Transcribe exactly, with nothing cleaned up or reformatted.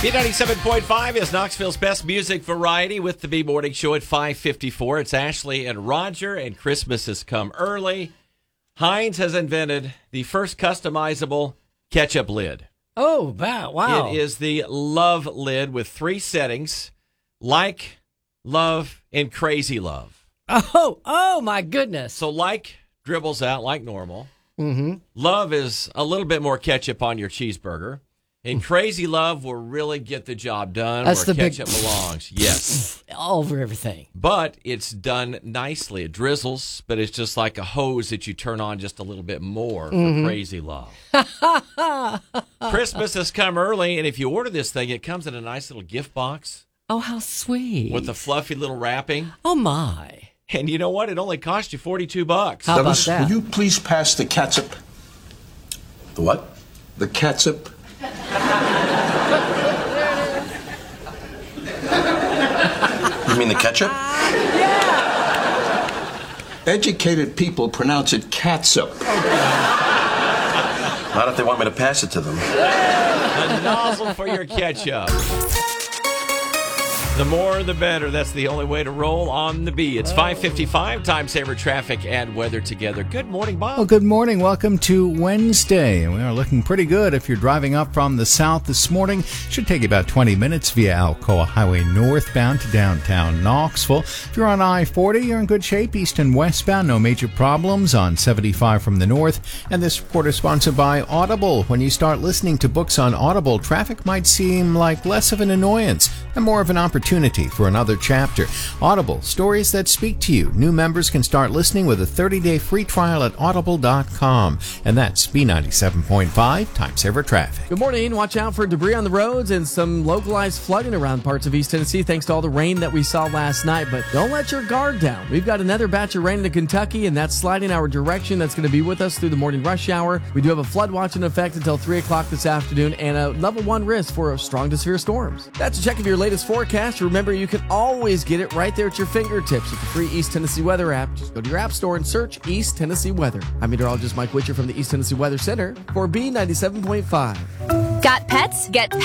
B ninety-seven point five is Knoxville's best music variety with the B Morning Show at five fifty-four. It's Ashley and Roger, and Christmas has come early. Heinz has invented the first customizable ketchup lid. Oh, wow. wow. It is the Love lid with three settings, like, love, and crazy love. Oh, oh my goodness. So like dribbles out like normal. Mm-hmm. Love is a little bit more ketchup on your cheeseburger. And crazy love will really get the job done That's where the ketchup big belongs. Yes. All over everything. But it's done nicely. It drizzles, but it's just like a hose that you turn on just a little bit more for Mm-hmm. crazy love. Christmas has come early, and if you order this thing, it comes in a nice little gift box Oh, how sweet. with a fluffy little wrapping. Oh, my. And you know what? It only cost you forty-two bucks. How about Douglas, that? would you please pass the catsup? The what? The catsup. You mean the ketchup? Educated people pronounce it catsup. Not if they want me to pass it to them. A nozzle for your ketchup. The more, the better. That's the only way to roll on the B. It's five fifty-five, time saver traffic and weather together. Good morning, Bob. Well, good morning. Welcome to Wednesday. We are looking pretty good if you're driving up from the south this morning. Should take you about twenty minutes via Alcoa Highway northbound to downtown Knoxville. If you're on I forty, you're in good shape. East and westbound, no major problems on seventy-five from the north. And this report is sponsored by Audible. When you start listening to books on Audible, traffic might seem like less of an annoyance and more of an opportunity for another chapter. Audible, stories that speak to you. New members can start listening with a thirty-day free trial at audible dot com. And that's B ninety-seven point five, time saver traffic. Good morning. Watch out for debris on the roads and some localized flooding around parts of East Tennessee thanks to all the rain that we saw last night. But don't let your guard down. We've got another batch of rain in Kentucky, and that's sliding our direction. That's going to be with us through the morning rush hour. We do have a flood watch in effect until three o'clock this afternoon and a level one risk for strong to severe storms. That's a check of your latest forecast. Remember, you can always get it right there at your fingertips with the free East Tennessee Weather app. Just go to your app store and search East Tennessee Weather. I'm meteorologist Mike Witcher from the East Tennessee Weather Center for B ninety-seven point five. Got pets? Get